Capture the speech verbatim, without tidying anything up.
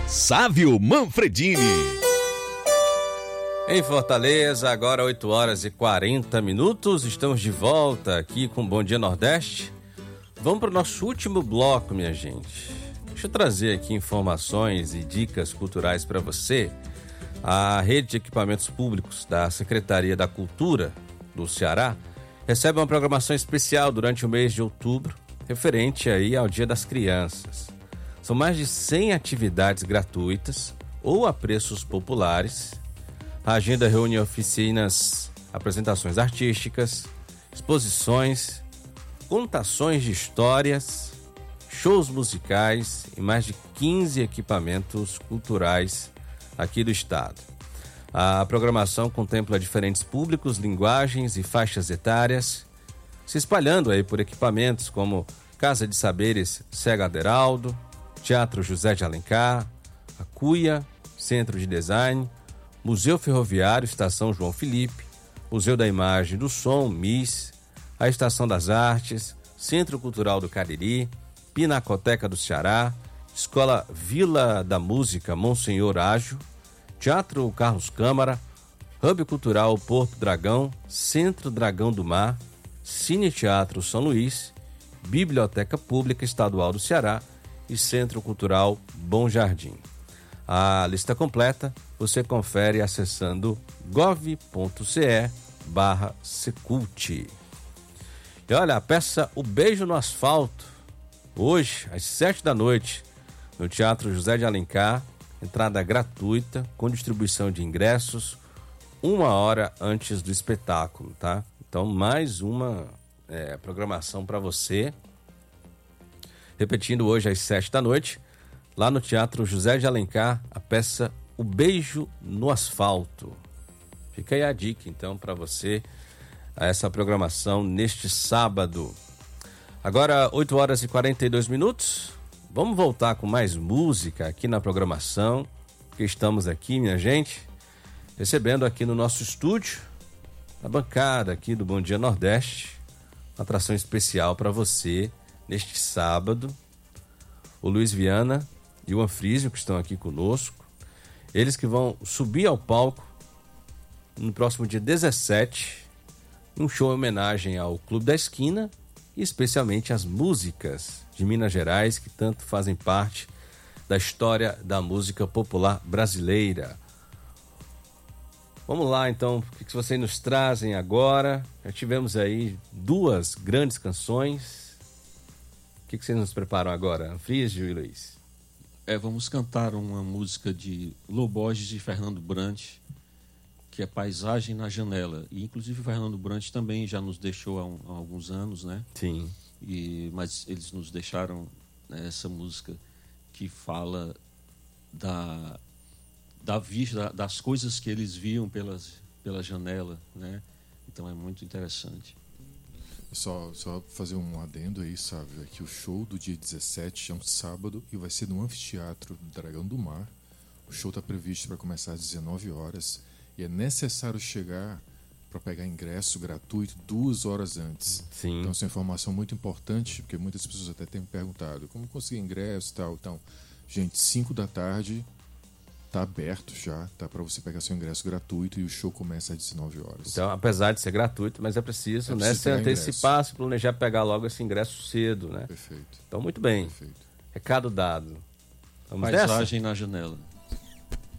Sávio Manfredini. Em Fortaleza, agora oito horas e quarenta minutos, estamos de volta aqui com Bom Dia Nordeste. Vamos para o nosso último bloco, minha gente. Deixa eu trazer aqui informações e dicas culturais para você. A rede de equipamentos públicos da Secretaria da Cultura do Ceará recebe uma programação especial durante o mês de outubro, referente aí ao Dia das Crianças. São mais de cem atividades gratuitas ou a preços populares. A agenda reúne oficinas, apresentações artísticas, exposições, contações de histórias, shows musicais e mais de quinze equipamentos culturais aqui do estado. A programação contempla diferentes públicos, linguagens e faixas etárias, se espalhando aí por equipamentos como Casa de Saberes Cega Aderaldo, Teatro José de Alencar, a Cuia, Centro de Design, Museu Ferroviário Estação João Felipe, Museu da Imagem e do Som, M I S, a Estação das Artes, Centro Cultural do Cariri, Pinacoteca do Ceará, Escola Vila da Música Monsenhor Ágio, Teatro Carlos Câmara, Hub Cultural Porto Dragão, Centro Dragão do Mar, Cine Teatro São Luís, Biblioteca Pública Estadual do Ceará e Centro Cultural Bom Jardim. A lista completa você confere acessando gov.ce barra secult. E olha, a peça O Beijo no Asfalto, hoje, às sete da noite, no Teatro José de Alencar, entrada gratuita, com distribuição de ingressos, uma hora antes do espetáculo, tá? Então, mais uma é, programação para você. Repetindo, hoje às sete da noite, lá no Teatro José de Alencar, a peça O Beijo no Asfalto. Fica aí a dica, então, para você, a essa programação neste sábado. Agora, oito horas e quarenta e dois minutos. Vamos voltar com mais música aqui na programação, que estamos aqui, minha gente, recebendo aqui no nosso estúdio, na bancada aqui do Bom Dia Nordeste, uma atração especial para você neste sábado. O Luiz Viana e o Anfrísio, que estão aqui conosco. Eles que vão subir ao palco no próximo dia dezessete, um show em homenagem ao Clube da Esquina e especialmente às músicas de Minas Gerais que tanto fazem parte da história da música popular brasileira. Vamos lá, então, o que vocês nos trazem agora? Já tivemos aí duas grandes canções. O que vocês nos preparam agora, Anfrísio e Luiz? É, vamos cantar uma música de Lô Borges e Fernando Brant, que é Paisagem na Janela. E, inclusive, o Fernando Brant também já nos deixou há, um, há alguns anos, né? Sim. E, mas eles nos deixaram, né, essa música que fala da, da vista, das coisas que eles viam pelas, pela janela, né? Então é muito interessante. Só, só fazer um adendo aí, sabe? É que o show do dia dezessete é um sábado e vai ser no Anfiteatro Dragão do Mar. O show está previsto para começar às dezenove horas e é necessário chegar para pegar ingresso gratuito duas horas antes. Sim. Então, essa é uma informação muito importante, porque muitas pessoas até têm me perguntado como conseguir ingresso e tal. Então, gente, cinco da tarde tá aberto já, tá, para você pegar seu ingresso gratuito e o show começa às dezenove horas. Então, apesar de ser gratuito, mas é preciso, é né, preciso se antecipar, se planejar pegar logo esse ingresso cedo, né? Perfeito. Então, muito bem. Perfeito. Recado dado. Vamos Paisagem nessa? na Janela.